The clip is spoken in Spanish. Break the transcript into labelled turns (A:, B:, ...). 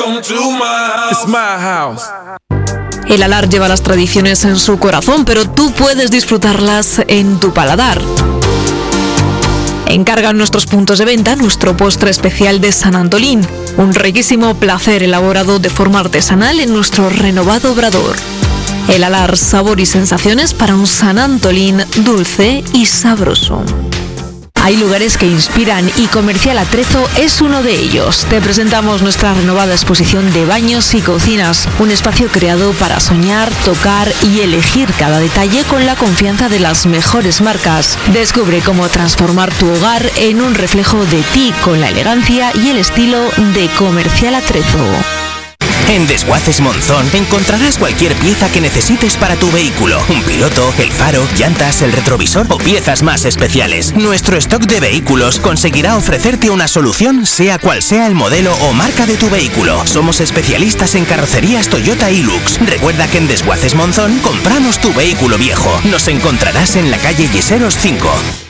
A: Welcome to my house.
B: It's my house.
C: El Alar lleva las tradiciones en su corazón, pero tú puedes disfrutarlas en tu paladar. Encarga en nuestros puntos de venta nuestro postre especial de San Antolín, un riquísimo placer elaborado de forma artesanal en nuestro renovado obrador. El Alar, sabor y sensaciones para un San Antolín dulce y sabroso. Hay lugares que inspiran y Comercial Atrezo es uno de ellos. Te presentamos nuestra renovada exposición de baños y cocinas, un espacio creado para soñar, tocar y elegir cada detalle con la confianza de las mejores marcas. Descubre cómo transformar tu hogar en un reflejo de ti con la elegancia y el estilo de Comercial Atrezo.
D: En Desguaces Monzón encontrarás cualquier pieza que necesites para tu vehículo. Un piloto, el faro, llantas, el retrovisor o piezas más especiales. Nuestro stock de vehículos conseguirá ofrecerte una solución sea cual sea el modelo o marca de tu vehículo. Somos especialistas en carrocerías Toyota Hilux. Recuerda que en Desguaces Monzón compramos tu vehículo viejo. Nos encontrarás en la calle Yeseros 5.